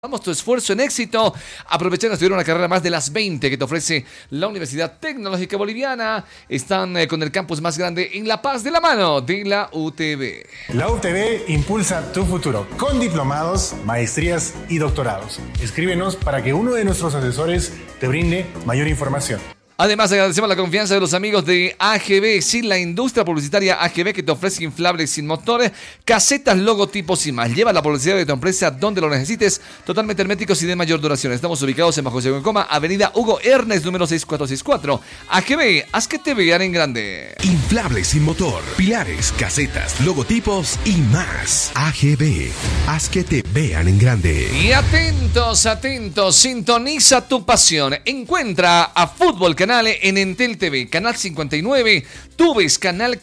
Vamos tu esfuerzo en éxito, aprovechando de estudiar una carrera más de las 20 que te ofrece la Universidad Tecnológica Boliviana. Están con el campus más grande en La Paz, de la mano de la UTB. La UTB impulsa tu futuro con diplomados, maestrías y doctorados. Escríbenos para que uno de nuestros asesores te brinde mayor información. Además, agradecemos la confianza de los amigos de AGB, sí, la industria publicitaria AGB, que te ofrece inflables sin motores, casetas, logotipos y más. Lleva la publicidad de tu empresa donde lo necesites, totalmente herméticos y de mayor duración. Estamos ubicados en Bajo Segundo Coma, Avenida Hugo Ernest, número 6464. AGB, haz que te vean en grande. Inflables sin motor, pilares, casetas, logotipos y más. AGB, haz que te vean en grande. Y atentos, sintoniza tu pasión. Encuentra a Fútbol Canal en Entel TV, Canal 59, tú ves Canal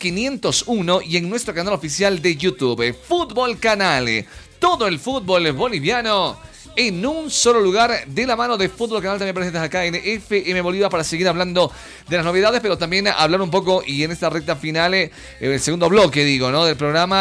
501 y en nuestro canal oficial de YouTube, Fútbol Canal. Todo el fútbol boliviano en un solo lugar, de la mano de Fútbol Canal, también presentes acá en FM Bolívar, para seguir hablando de las novedades, pero también hablar un poco, y en esta recta final, el segundo bloque, del programa,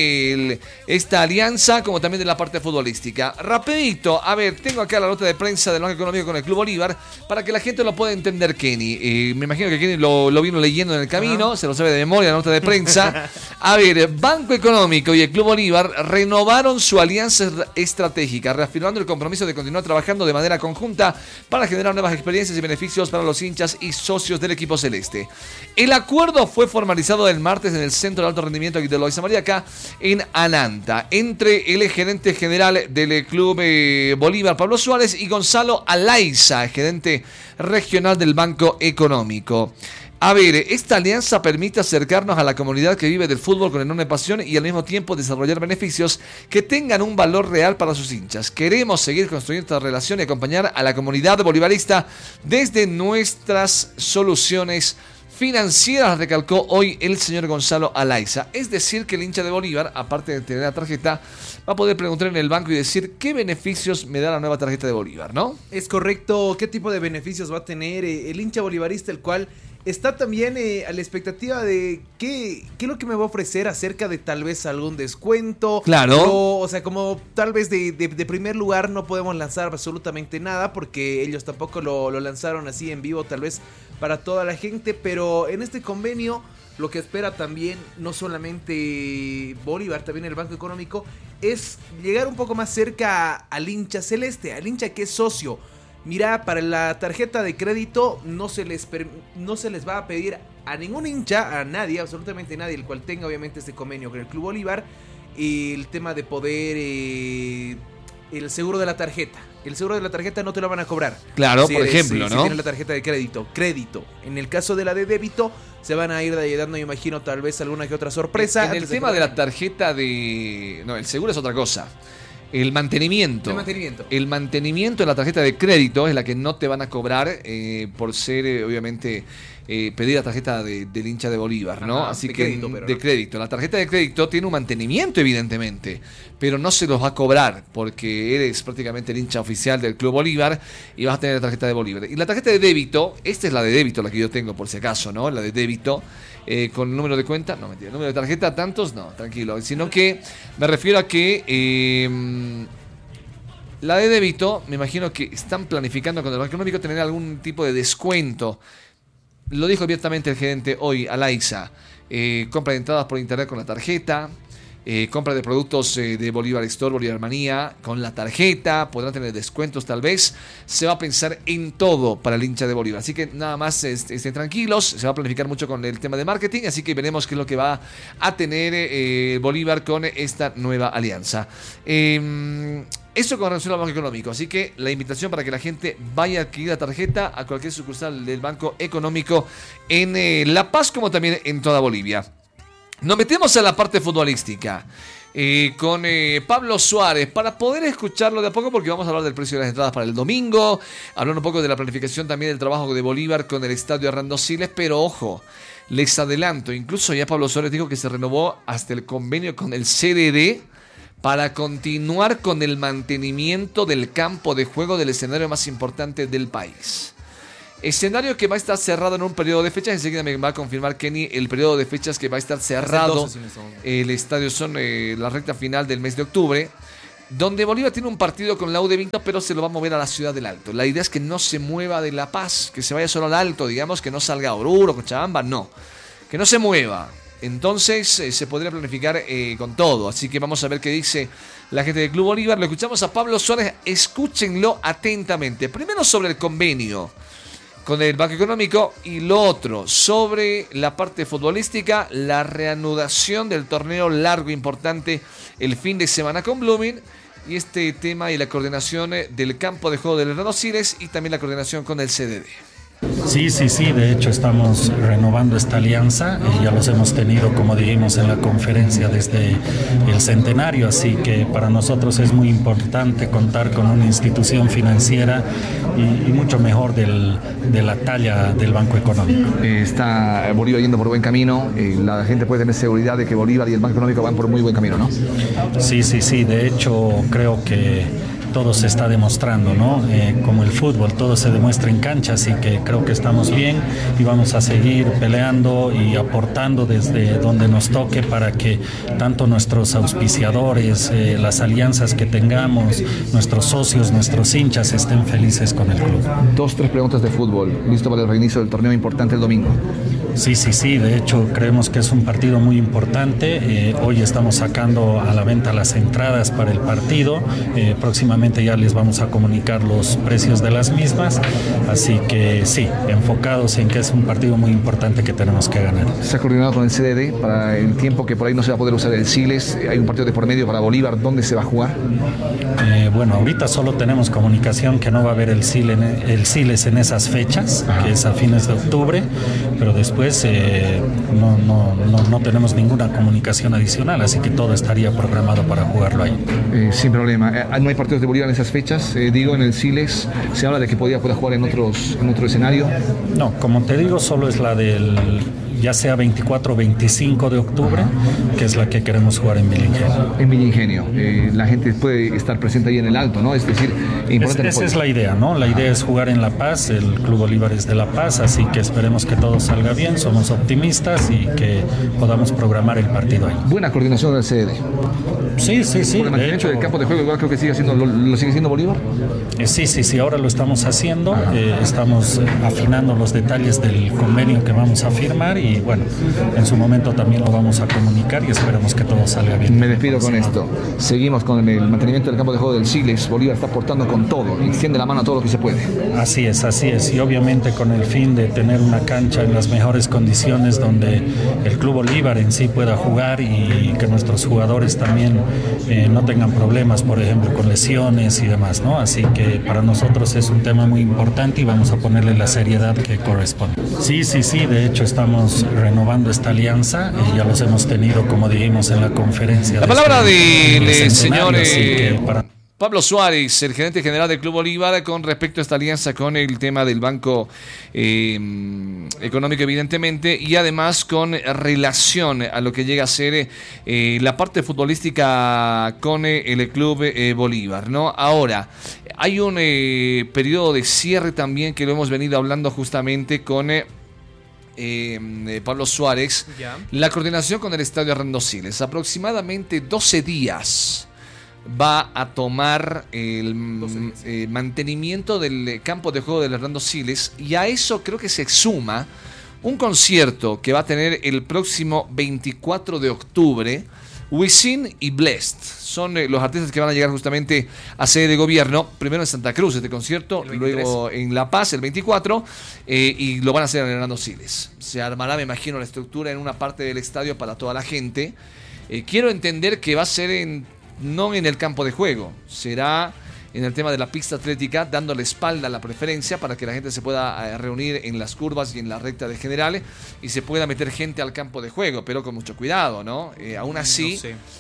de esta alianza, como también de la parte futbolística. Rapidito, a ver, tengo acá la nota de prensa del Banco Económico con el Club Bolívar, para que la gente lo pueda entender, Kenny. Me imagino que Kenny lo vino leyendo en el camino, se lo sabe de memoria, la nota de prensa. A ver, Banco Económico y el Club Bolívar renovaron su alianza estratégica, reafirmando el compromiso de continuar trabajando de manera conjunta para generar nuevas experiencias y beneficios para los hinchas y socios del equipo celeste. El acuerdo fue formalizado el martes en el Centro de Alto Rendimiento de Loaiza Mariaca, en Ananta, entre el gerente general del Club Bolívar, Pablo Suárez, y Gonzalo Alaiza, gerente regional del Banco Económico. A ver, esta alianza permite acercarnos a la comunidad que vive del fútbol con enorme pasión y al mismo tiempo desarrollar beneficios que tengan un valor real para sus hinchas. Queremos seguir construyendo esta relación y acompañar a la comunidad bolivarista desde nuestras soluciones financieras, recalcó hoy el señor Gonzalo Alaiza. Es decir, que el hincha de Bolívar, aparte de tener la tarjeta, va a poder preguntar en el banco y decir qué beneficios me da la nueva tarjeta de Bolívar, ¿no? Es correcto, qué tipo de beneficios va a tener el hincha bolivarista, el cual está también a la expectativa de qué es lo que me va a ofrecer acerca de tal vez algún descuento. Claro. O sea, como tal vez de primer lugar no podemos lanzar absolutamente nada, porque ellos tampoco lo lanzaron así en vivo tal vez para toda la gente, pero en este convenio lo que espera también, no solamente Bolívar, también el Banco Económico, es llegar un poco más cerca al hincha celeste, al hincha que es socio. Mira, para la tarjeta de crédito no se les va a pedir a ningún hincha, a nadie, absolutamente nadie, el cual tenga obviamente este convenio con el Club Bolívar, el tema de poder, el seguro de la tarjeta. El seguro de la tarjeta no te lo van a cobrar. Claro, por ejemplo, si ¿no? tienes la tarjeta de crédito. En el caso de la de débito, se van a ir dando, yo imagino, tal vez alguna que otra sorpresa. En el tema de la tarjeta de... No, el seguro es otra cosa. El mantenimiento. El mantenimiento de la tarjeta de crédito es la que no te van a cobrar por ser, obviamente, pedir la tarjeta del hincha de Bolívar, ¿no? Ajá, así de que crédito, pero de no. crédito. La tarjeta de crédito tiene un mantenimiento, evidentemente, pero no se los va a cobrar porque eres prácticamente el hincha oficial del Club Bolívar y vas a tener la tarjeta de Bolívar. Y la tarjeta de débito, esta es la de débito, la que yo tengo por si acaso, ¿no? La de débito. Con número de cuenta, no mentira, número de tarjeta, tantos, no, tranquilo, sino que me refiero a que la de débito, me imagino que están planificando con el Banco Económico tener algún tipo de descuento. Lo dijo abiertamente el gerente hoy, Alaiza. Compra de entradas por internet con la tarjeta, compra de productos de Bolívar Store, Bolívar Manía con la tarjeta, podrán tener descuentos tal vez. Se va a pensar en todo para el hincha de Bolívar, así que nada más estén tranquilos. Se va a planificar mucho con el tema de marketing, así que veremos qué es lo que va a tener Bolívar con esta nueva alianza. Eso con relación al Banco Económico, así que la invitación para que la gente vaya a adquirir la tarjeta a cualquier sucursal del Banco Económico en La Paz, como también en toda Bolivia. Nos metemos a la parte futbolística con Pablo Suárez para poder escucharlo de a poco, porque vamos a hablar del precio de las entradas para el domingo, hablar un poco de la planificación también del trabajo de Bolívar con el estadio Hernando Siles, pero ojo, les adelanto, incluso ya Pablo Suárez dijo que se renovó hasta el convenio con el CDD para continuar con el mantenimiento del campo de juego del escenario más importante del país. Escenario que va a estar cerrado en un periodo de fechas. Enseguida me va a confirmar Kenny el periodo de fechas que va a estar cerrado. El estadio son la recta final del mes de octubre. donde Bolívar tiene un partido con la U de Vinto, pero se lo va a mover a la ciudad del Alto. La idea es que no se mueva de La Paz, que se vaya solo al Alto, digamos, que no salga a Oruro, Cochabamba, no. Que no se mueva. Entonces se podría planificar con todo. Así que vamos a ver qué dice la gente del Club Bolívar. Lo escuchamos a Pablo Suárez. Escúchenlo atentamente. Primero sobre el convenio con el Banco Económico y lo otro sobre la parte futbolística, la reanudación del torneo largo importante el fin de semana con Blooming y este tema y la coordinación del campo de juego del Hernando Siles y también la coordinación con el CDD. Sí, de hecho estamos renovando esta alianza y ya los hemos tenido, como dijimos en la conferencia, desde el centenario, así que para nosotros es muy importante contar con una institución financiera y mucho mejor de la talla del Banco Económico. Está Bolívar yendo por buen camino, la gente puede tener seguridad de que Bolívar y el Banco Económico van por muy buen camino, ¿no? Sí, de hecho creo que todo se está demostrando, ¿no? Como el fútbol, todo se demuestra en cancha, así que creo que estamos bien y vamos a seguir peleando y aportando desde donde nos toque para que tanto nuestros auspiciadores, las alianzas que tengamos, nuestros socios, nuestros hinchas estén felices con el club. 2-3 preguntas de fútbol, listo para el reinicio del torneo importante el domingo. Sí, de hecho creemos que es un partido muy importante. Hoy estamos sacando a la venta las entradas para el partido, próximamente ya les vamos a comunicar los precios de las mismas, así que sí, enfocados en que es un partido muy importante que tenemos que ganar. ¿Se ha coordinado con el CDD para el tiempo que por ahí no se va a poder usar el Siles? Hay un partido de por medio para Bolívar, ¿dónde se va a jugar? Bueno, ahorita solo tenemos comunicación que no va a haber el Siles en esas fechas, que es a fines de octubre, pero después no tenemos ninguna comunicación adicional, así que todo estaría programado para jugarlo ahí. Sin problema. ¿No hay partidos de Bolívar en esas fechas? En el Siles se habla de que pueda jugar en otro escenario. No, como te digo, solo es la del ya sea 24 o 25 de octubre, que es la que queremos jugar en Villa Ingenio. En Villa Ingenio. La gente puede estar presente ahí en el Alto, ¿no? Es decir, esa es la idea, ¿no? La idea es jugar en La Paz, el Club Bolívar es de La Paz, así que esperemos que todo salga bien, somos optimistas y que podamos programar el partido ahí. Buena coordinación del CD. Sí. Por el mantenimiento del campo de juego, igual creo que lo sigue siendo Bolívar. Sí, ahora lo estamos haciendo, estamos afinando los detalles del convenio que vamos a firmar y bueno, en su momento también lo vamos a comunicar y esperemos que todo salga bien. Me despido con esto. Seguimos con el mantenimiento del campo de juego del Siles. Bolívar está aportando con todo, extiende la mano a todo lo que se puede. Así es, y obviamente con el fin de tener una cancha en las mejores condiciones donde el Club Bolívar en sí pueda jugar y que nuestros jugadores también no tengan problemas, por ejemplo, con lesiones y demás, ¿no? Así que para nosotros es un tema muy importante y vamos a ponerle la seriedad que corresponde. Sí, de hecho estamos renovando esta alianza y ya los hemos tenido, como dijimos en la conferencia. La palabra del señor Pablo Suárez, el gerente general del Club Bolívar, con respecto a esta alianza con el tema del Banco Económico, evidentemente, y además con relación a lo que llega a ser la parte futbolística con el Club Bolívar, ¿no? Ahora, hay un periodo de cierre también que lo hemos venido hablando justamente con Pablo Suárez, la coordinación con el Estadio Hernando Siles. Aproximadamente 12 días va a tomar el mantenimiento del campo de juego del Hernando Siles, y a eso creo que se suma un concierto que va a tener el próximo 24 de octubre. Wisin y Blessed son los artistas que van a llegar justamente a sede de gobierno, primero en Santa Cruz este concierto, luego en La Paz el 24 y lo van a hacer en Hernando Siles. Se armará, me imagino, la estructura en una parte del estadio para toda la gente. Quiero entender que va a ser no en el campo de juego, será en el tema de la pista atlética, dándole espalda a la preferencia para que la gente se pueda reunir en las curvas y en la recta de generales y se pueda meter gente al campo de juego, pero con mucho cuidado, ¿no? Aún así,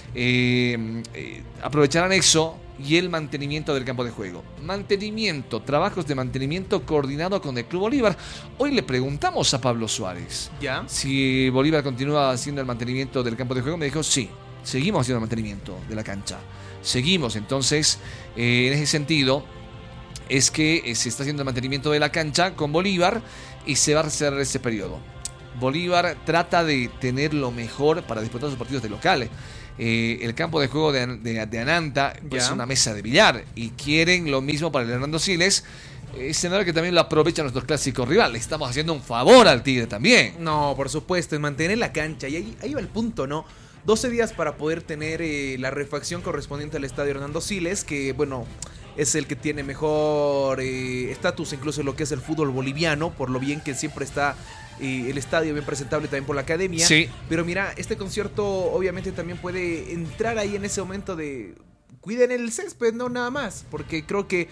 aprovecharán eso y el mantenimiento del campo de juego. Trabajos de mantenimiento coordinado con el Club Bolívar. Hoy le preguntamos a Pablo Suárez si Bolívar continúa haciendo el mantenimiento del campo de juego. Me dijo sí, seguimos haciendo el mantenimiento de la cancha. Seguimos, entonces, en ese sentido, es que se está haciendo el mantenimiento de la cancha con Bolívar y se va a cerrar ese periodo. Bolívar trata de tener lo mejor para disputar sus partidos de locales. el campo de juego de Ananta pues, es una mesa de billar y quieren lo mismo para el Hernando Siles. Escenario que también lo aprovechan nuestros clásicos rivales. Estamos haciendo un favor al Tigre también. No, por supuesto, en mantener la cancha. Y ahí va el punto, ¿no? 12 días para poder tener la refacción correspondiente al estadio Hernando Siles, que bueno, es el que tiene mejor estatus incluso en lo que es el fútbol boliviano, por lo bien que siempre está el estadio bien presentable también por la academia. Sí. Pero mira, este concierto obviamente también puede entrar ahí en ese momento de... Cuiden el césped, no nada más, porque creo que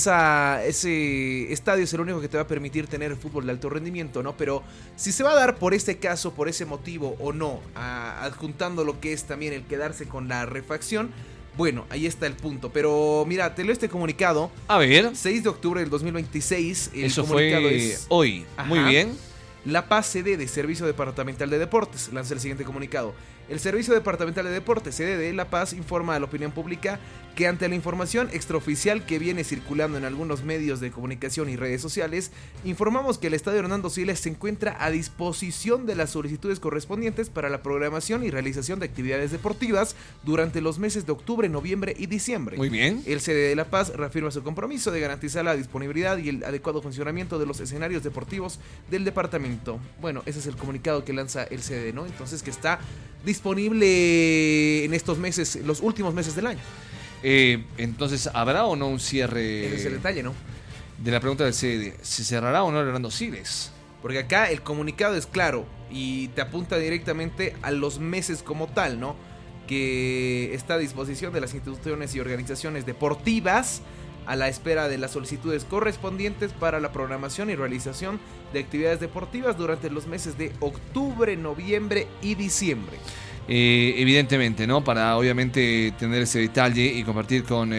ese estadio es el único que te va a permitir tener fútbol de alto rendimiento, ¿no? Pero si se va a dar por este caso, por ese motivo o no, adjuntando lo que es también el quedarse con la refacción, bueno, ahí está el punto. Pero mira, te leo este comunicado. A ver. 6 de octubre del 2026. Eso fue hoy. Ajá. Muy bien. La Paz, sede de Servicio Departamental de Deportes, lanza el siguiente comunicado. El Servicio Departamental de Deportes, sede de La Paz, informa a la opinión pública que ante la información extraoficial que viene circulando en algunos medios de comunicación y redes sociales, informamos que el Estadio Hernando Siles se encuentra a disposición de las solicitudes correspondientes para la programación y realización de actividades deportivas durante los meses de octubre, noviembre y diciembre. Muy bien. El sede de La Paz reafirma su compromiso de garantizar la disponibilidad y el adecuado funcionamiento de los escenarios deportivos del departamento. Bueno, ese es el comunicado que lanza el sede, ¿no? Entonces que está disponible en estos meses, los últimos meses del año. Entonces, ¿habrá o no un cierre? Ese es el detalle, ¿no? De la pregunta del CD, ¿se cerrará o no el Hernando Siles? Porque acá el comunicado es claro y te apunta directamente a los meses como tal, ¿no? Que está a disposición de las instituciones y organizaciones deportivas a la espera de las solicitudes correspondientes para la programación y realización de actividades deportivas durante los meses de octubre, noviembre y diciembre. Evidentemente, ¿no? Para obviamente tener ese detalle y compartir con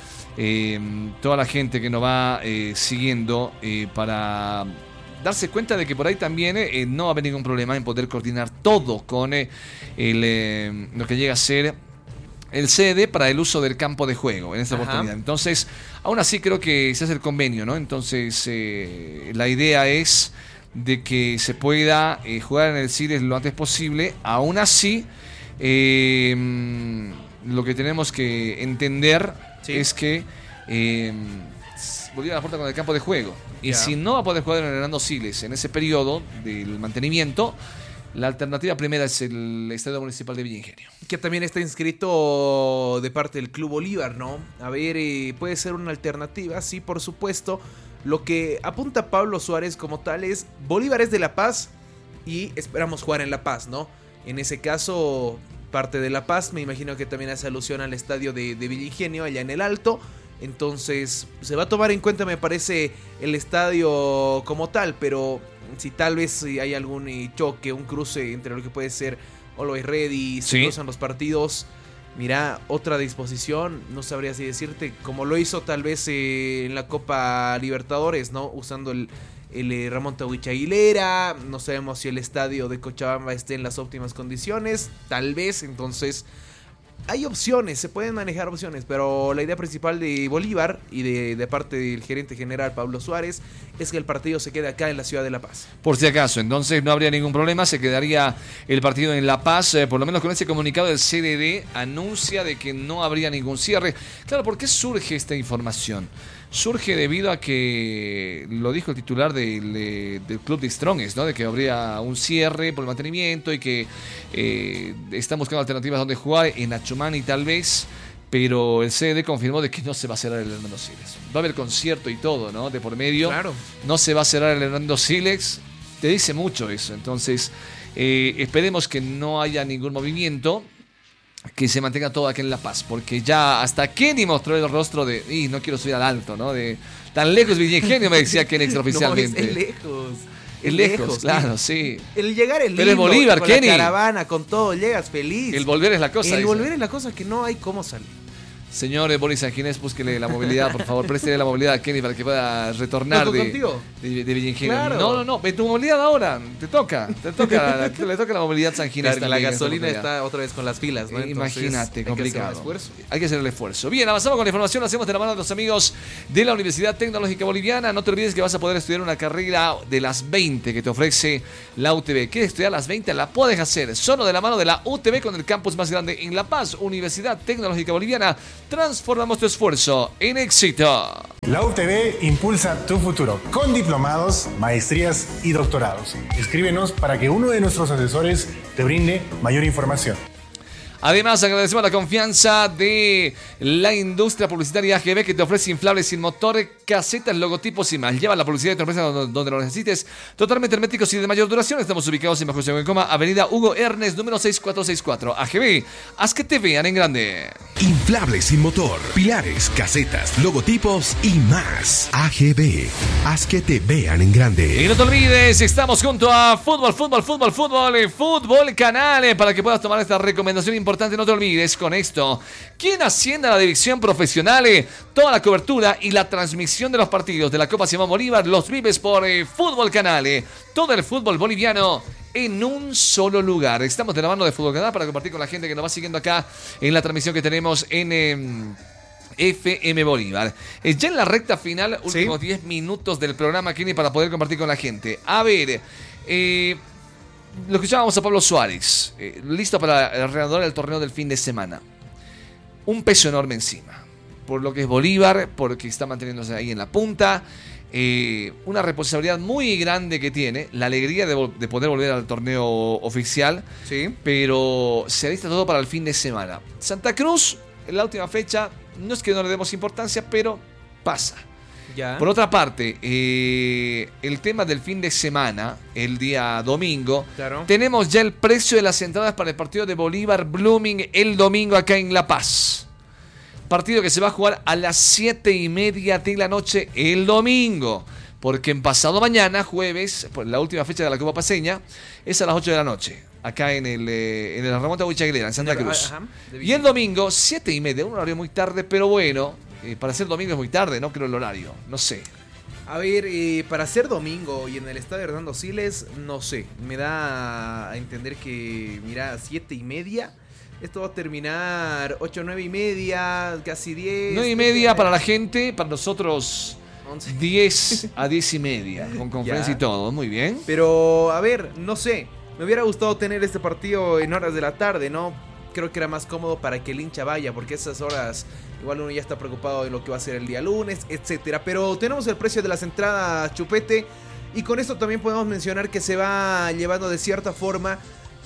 toda la gente que nos va siguiendo para darse cuenta de que por ahí también no va a haber ningún problema en poder coordinar todo con lo que llega a ser el sede para el uso del campo de juego en esta oportunidad. Entonces, aún así creo que se hace el convenio, ¿no? Entonces, la idea es de que se pueda jugar en el Siles lo antes posible. Aún así, lo que tenemos que entender es que Bolívar aporta con el campo de juego. Y si no va a poder jugar en el Hernando Siles en ese periodo del mantenimiento, la alternativa primera es el Estadio Municipal de Villa Ingenio. Que también está inscrito de parte del Club Bolívar, ¿no? A ver, puede ser una alternativa, sí, por supuesto. Lo que apunta Pablo Suárez como tal es, Bolívar es de La Paz y esperamos jugar en La Paz, ¿no? En ese caso, parte de La Paz, me imagino que también hace alusión al estadio de Villa Ingenio, allá en el Alto. Entonces, se va a tomar en cuenta, me parece, el estadio como tal, pero si tal vez hay algún choque, un cruce entre lo que puede ser Always Ready, se cruzan los partidos, mira, otra disposición, no sabría si decirte, como lo hizo tal vez en la Copa Libertadores, ¿no? Usando el Ramón Tawich Aguilera, no sabemos si el estadio de Cochabamba esté en las óptimas condiciones, tal vez, entonces hay opciones, se pueden manejar opciones, pero la idea principal de Bolívar y de parte del gerente general Pablo Suárez es que el partido se quede acá en la ciudad de La Paz. Por si acaso, entonces no habría ningún problema, se quedaría el partido en La Paz, por lo menos con ese comunicado del CDD anuncia de que no habría ningún cierre. Claro, ¿por qué surge esta información? Surge debido a que lo dijo el titular del club de Strongest, ¿no? De que habría un cierre por el mantenimiento y que están buscando alternativas donde jugar en Achumani tal vez, pero el CD confirmó de que no se va a cerrar el Hernando Siles. Va a haber concierto y todo, ¿no? De por medio. Claro. No se va a cerrar el Hernando Siles. Te dice mucho eso. Entonces, esperemos que no haya ningún movimiento, que se mantenga todo aquí en La Paz, porque ya hasta Kenny mostró el rostro de no quiero subir al Alto, ¿no? De tan lejos Villa Ingenio, me decía Kenny extraoficialmente. No, es lejos. Es lejos, claro, sí. El llegar es lindo. Pero es Bolívar, con Kenny. La caravana, con todo, llegas feliz. El volver es la cosa. El volver es la cosa que no hay cómo salir. Señor Boris Sanginés, búsquele la movilidad, por favor. Préstele la movilidad a Kenny para que pueda retornar contigo? de Villingeno. Claro. No. Ve tu movilidad ahora. Le toca la movilidad Sanginés. Claro, la gasolina está otra vez con las filas, ¿no? Entonces, imagínate, complicado. Hay que hacer Hay que hacer el el esfuerzo. esfuerzo. Bien, avanzamos con la información. Lo hacemos de la mano de los amigos de la Universidad Tecnológica Boliviana. No te olvides que vas a poder estudiar una carrera de las 20 que te ofrece la UTB. ¿Quieres estudiar las 20? La puedes hacer solo de la mano de la UTB con el campus más grande en La Paz. Universidad Tecnológica Boliviana. Transformamos tu esfuerzo en éxito. La UTB impulsa tu futuro con diplomados, maestrías y doctorados. Escríbenos para que uno de nuestros asesores te brinde mayor información. Además, agradecemos la confianza de la industria publicitaria AGB que te ofrece inflables sin motor, casetas, logotipos y más. Lleva la publicidad de tu empresa donde lo necesites. Totalmente herméticos y de mayor duración. Estamos ubicados en Bajo Coma, Avenida Hugo Ernest, número 6464. AGB, haz que te vean en grande. Inflables sin motor, pilares, casetas, logotipos y más. AGB, haz que te vean en grande. Y no te olvides, estamos junto a Fútbol Canal para que puedas tomar esta recomendación importante. No te olvides con esto. ¿Quién asciende a la división profesional? Toda la cobertura y la transmisión de los partidos de la Copa Simón Bolívar los vives por Fútbol Canal. Todo el fútbol boliviano en un solo lugar. Estamos de la mano de Fútbol Canal para compartir con la gente que nos va siguiendo acá en la transmisión que tenemos en FM Bolívar. Ya en la recta final, últimos 10 minutos del programa, Kenny, para poder compartir con la gente. A ver, lo escuchábamos a Pablo Suárez, listo para reanudar el torneo del fin de semana. Un peso enorme encima, por lo que es Bolívar, porque está manteniéndose ahí en la punta. Una responsabilidad muy grande que tiene, la alegría de poder volver al torneo oficial, pero se alista todo para el fin de semana. Santa Cruz, en la última fecha, no es que no le demos importancia, pero pasa. Ya. Por otra parte, el tema del fin de semana, el día domingo, tenemos ya el precio de las entradas para el partido de Bolívar Blooming el domingo acá en La Paz. Partido que se va a jugar a las 7:30 de la noche el domingo. Porque en pasado mañana, jueves, la última fecha de la Copa Paceña, es a las 8 de la noche. Acá en el Ramón Tahuicha Aguilera, en Santa Cruz. Y el domingo, 7:30, un horario muy tarde, pero bueno. Para ser domingo es muy tarde, no creo el horario, no sé. A ver, para ser domingo y en el estadio Hernando Siles, no sé. Me da a entender que, mira, 7:30. Esto va a terminar 8, 9:30, casi 10. 9:30 para la gente, para nosotros 11. 10 a 10:30, con conferencia y todo, muy bien. Pero, a ver, no sé. Me hubiera gustado tener este partido en horas de la tarde, ¿no? Creo que era más cómodo para que el hincha vaya, porque esas horas igual uno ya está preocupado de lo que va a ser el día lunes, etcétera. Pero tenemos el precio de las entradas, Chupete, y con esto también podemos mencionar que se va llevando de cierta forma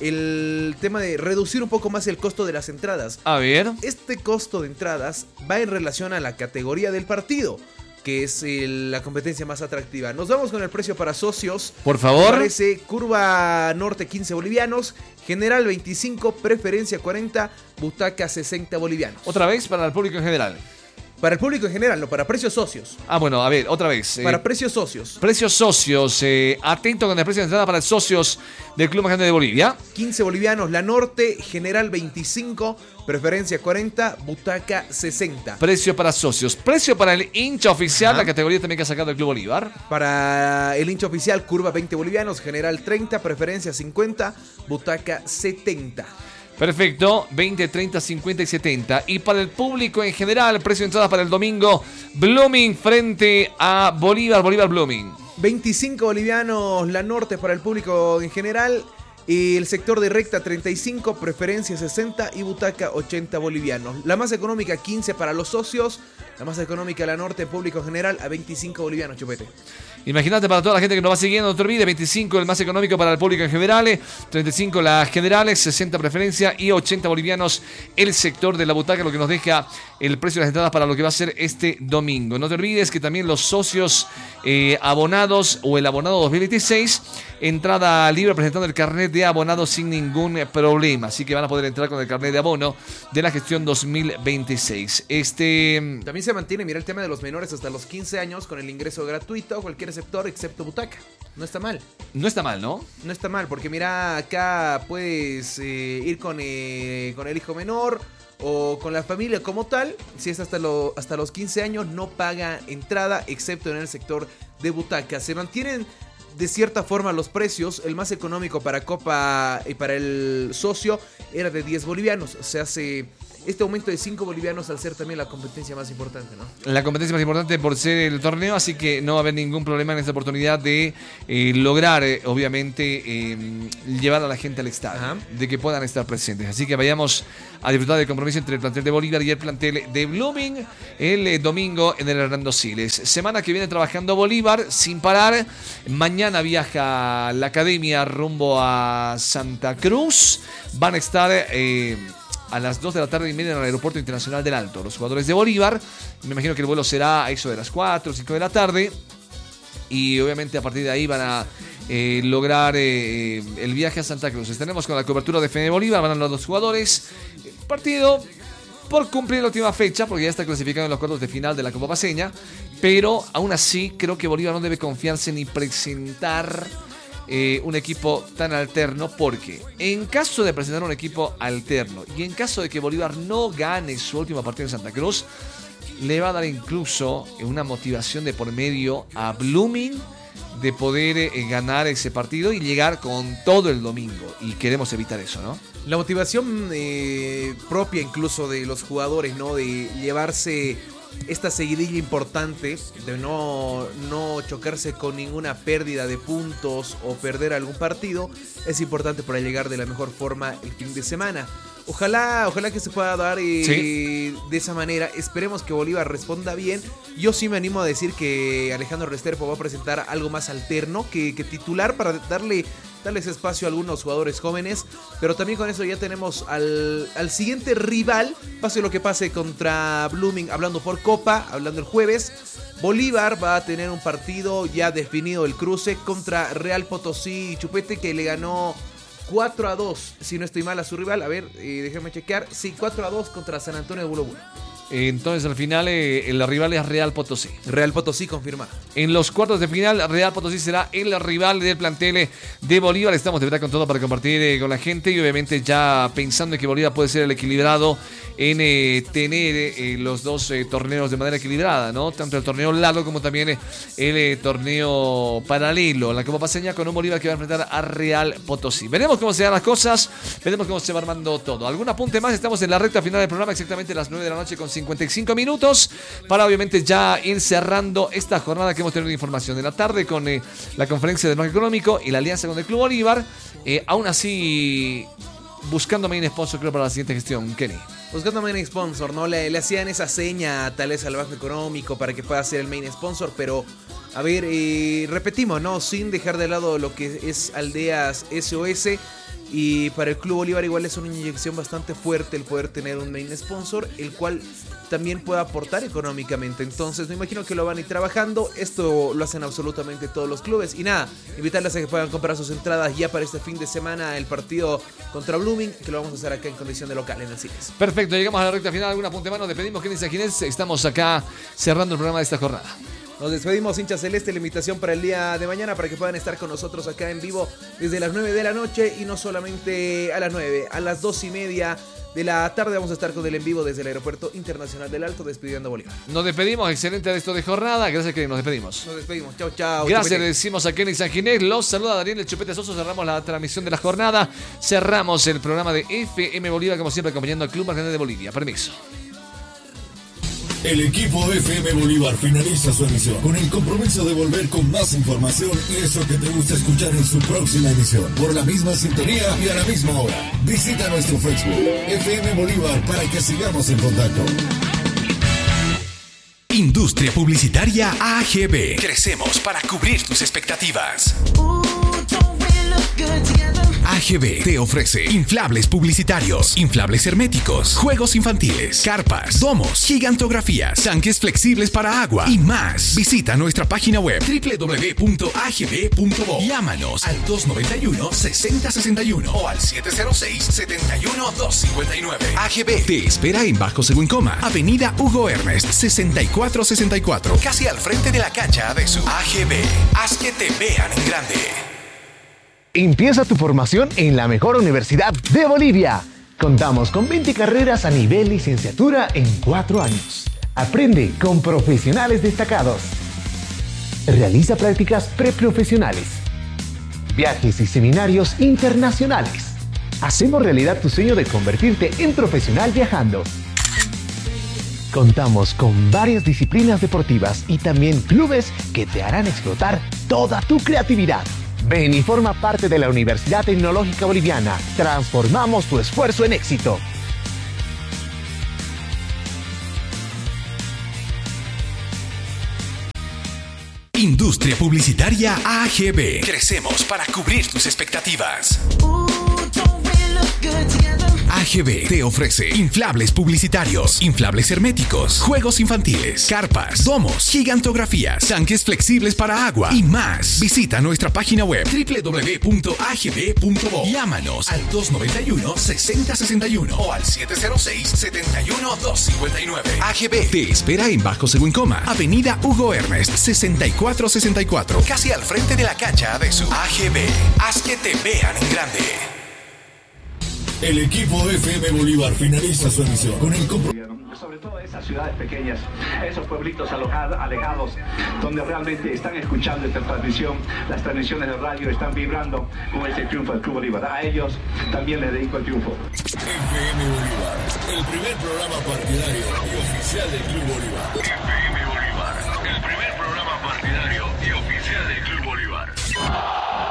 el tema de reducir un poco más el costo de las entradas. A ver. Este costo de entradas va en relación a la categoría del partido, que es la competencia más atractiva. Nos vamos con el precio para socios. Por favor. Aparece Curva Norte 15 bolivianos, General 25, Preferencia 40, Butaca 60 bolivianos. Otra vez para el público en general. Para el público en general, no, para precios socios. Ah, bueno, a ver, otra vez. Para precios socios. Precios socios, atento con el precio de entrada para socios del Club Más Grande de Bolivia. 15 bolivianos la Norte, General 25, Preferencia 40, Butaca 60. Precio para socios. Precio para el hincha oficial, la categoría también que ha sacado el Club Bolívar. Para el hincha oficial, Curva 20 bolivianos, General 30, Preferencia 50, Butaca 70. Perfecto, 20, 30, 50 y 70. Y para el público en general, precio de entrada para el domingo, Blooming frente a Bolívar, Bolívar Blooming. 25 bolivianos la Norte para el público en general. Y el sector de recta 35, Preferencia 60 y Butaca 80 bolivianos. La más económica 15 para los socios. La más económica la Norte, público en general, a 25 bolivianos, Chupete. Imagínate para toda la gente que nos va siguiendo, no te olvides, 25 el más económico para el público en general, 35 las generales, 60 preferencia y 80 bolivianos el sector de la butaca, lo que nos deja el precio de las entradas para lo que va a ser este domingo. No te olvides que también los socios abonados o el abonado 2026, entrada libre presentando el carnet de abonado sin ningún problema, así que van a poder entrar con el carnet de abono de la gestión 2026. También se mantiene, mira, el tema de los menores hasta los 15 años con el ingreso gratuito a cualquier sector excepto butaca. No está mal. No está mal, ¿no? No está mal, porque mira, acá puedes ir con el hijo menor o con la familia como tal, si es hasta los 15 años, no paga entrada, excepto en el sector de butacas. Se mantienen de cierta forma los precios. El más económico para Copa y para el socio era de 10 bolivianos. Se hace este aumento de 5 bolivianos al ser también la competencia más importante, ¿no? La competencia más importante por ser el torneo, así que no va a haber ningún problema en esta oportunidad de lograr, obviamente, llevar a la gente al estadio, ajá, de que puedan estar presentes. Así que vayamos a disfrutar del compromiso entre el plantel de Bolívar y el plantel de Blooming el domingo en el Hernando Siles. Semana que viene trabajando Bolívar sin parar. Mañana viaja la academia rumbo a Santa Cruz. Van a estar a las 2 de la tarde y media en el Aeropuerto Internacional del Alto los jugadores de Bolívar. Me imagino que el vuelo será a eso de las 4 o 5 de la tarde. Y obviamente a partir de ahí van a lograr el viaje a Santa Cruz. Estaremos con la cobertura de FNB Bolívar. Van a los dos jugadores. Partido por cumplir la última fecha, porque ya está clasificado en los cuartos de final de la Copa Paceña. Pero aún así creo que Bolívar no debe confiarse ni presentar un equipo tan alterno, porque en caso de presentar un equipo alterno y en caso de que Bolívar no gane su último partido en Santa Cruz, le va a dar incluso una motivación de por medio a Blooming de poder ganar ese partido y llegar con todo el domingo, y queremos evitar eso, ¿no? La motivación propia incluso de los jugadores, ¿no? De llevarse esta seguidilla importante, de no chocarse con ninguna pérdida de puntos o perder algún partido, es importante para llegar de la mejor forma el fin de semana. Ojalá que se pueda dar de esa manera. Esperemos que Bolívar responda bien. Yo sí me animo a decir que Alejandro Restrepo va a presentar algo más alterno que titular, para darles espacio a algunos jugadores jóvenes. Pero también con eso ya tenemos al siguiente rival, pase lo que pase contra Blooming, hablando por Copa, hablando el jueves. Bolívar va a tener un partido ya definido, el cruce contra Real Potosí Chupete, que le ganó 4-2, si no estoy mal, a su rival. A ver, déjame chequear. Sí, 4-2 contra San Antonio de Buloburo. Entonces al final el rival es Real Potosí. Real Potosí confirmado. En los cuartos de final, Real Potosí será el rival del plantel de Bolívar. Estamos de verdad con todo para compartir con la gente, y obviamente ya pensando en que Bolívar puede ser el equilibrado en tener los dos torneos de manera equilibrada, ¿no? Tanto el torneo largo como también el torneo paralelo, la Copa Paceña, con un Bolívar que va a enfrentar a Real Potosí. Veremos cómo se dan las cosas, veremos cómo se va armando todo. ¿Algún apunte más? Estamos en la recta final del programa, exactamente a las 9 de la noche con 55 minutos, para obviamente ya ir cerrando esta jornada que hemos tenido de información de la tarde con la conferencia del Banco Económico y la alianza con el Club Bolívar. Aún así, buscando main sponsor, creo, para la siguiente gestión, Kenny. Buscando main sponsor, ¿no? Le hacían esa seña tal vez al Banco Económico para que pueda ser el main sponsor, pero a ver, repetimos, ¿no? Sin dejar de lado lo que es Aldeas SOS. Y para el Club Bolívar igual es una inyección bastante fuerte el poder tener un main sponsor, el cual también puede aportar económicamente. Entonces me imagino que lo van a ir trabajando. Esto lo hacen absolutamente todos los clubes. Y nada, invitarles a que puedan comprar sus entradas ya para este fin de semana, el partido contra Blooming, que lo vamos a hacer acá en condición de local en el Siles. Perfecto, llegamos a la recta final. ¿Algún apunte más? Nos despedimos, Kenny Ginés. Estamos acá cerrando el programa de esta jornada. Nos despedimos, hincha celeste. La invitación para el día de mañana para que puedan estar con nosotros acá en vivo desde las 9 de la noche, y no solamente a las 9, a las 2:30 de la tarde vamos a estar con el en vivo desde el Aeropuerto Internacional del Alto, despidiendo a Bolívar. Nos despedimos, excelente resto de jornada. Gracias, que nos despedimos. Nos despedimos, chao, chao. Gracias, Chupete. Le decimos a Kenny Sanginés. Los saluda Daniel El Chupete Soso. Cerramos la transmisión de la jornada. Cerramos el programa de FM Bolívar, como siempre, acompañando al Club Más Grande de Bolivia. Permiso. El equipo FM Bolívar finaliza su emisión con el compromiso de volver con más información y eso que te gusta escuchar en su próxima emisión, por la misma sintonía y a la misma hora. Visita nuestro Facebook, FM Bolívar, para que sigamos en contacto. Industria Publicitaria AGB. Crecemos para cubrir tus expectativas. AGB te ofrece inflables publicitarios, inflables herméticos, juegos infantiles, carpas, domos, gigantografías, tanques flexibles para agua y más. Visita nuestra página web www.agb.bo. Llámanos al 291-6061 o al 706-71259. AGB te espera en Bajo Seguncoma, Avenida Hugo Ernest, 6464, casi al frente de la cancha de su AGB. Haz que te vean en grande. Empieza tu formación en la mejor universidad de Bolivia. Contamos con 20 carreras a nivel licenciatura en 4 años. Aprende con profesionales destacados. Realiza prácticas preprofesionales. Viajes y seminarios internacionales. Hacemos realidad tu sueño de convertirte en profesional viajando. Contamos con varias disciplinas deportivas y también clubes que te harán explotar toda tu creatividad. Ven y forma parte de la Universidad Tecnológica Boliviana. Transformamos tu esfuerzo en éxito. Industria Publicitaria AGB. Crecemos para cubrir tus expectativas. AGB te ofrece inflables publicitarios, inflables herméticos, juegos infantiles, carpas, domos, gigantografías, tanques flexibles para agua y más. Visita nuestra página web www.agb.bo. Llámanos al 291-6061 o al 706-71259. AGB te espera en Bajo Seguncoma, Avenida Hugo Ernest, 6464, casi al frente de la cancha Adesu. AGB, haz que te vean en grande. El equipo FM Bolívar finaliza su emisión con el compromiso. Sobre todo esas ciudades pequeñas, esos pueblitos alejados, donde realmente están escuchando esta transmisión, las transmisiones de radio están vibrando con ese triunfo del Club Bolívar. A ellos también les dedico el triunfo. FM Bolívar, el primer programa partidario y oficial del Club Bolívar.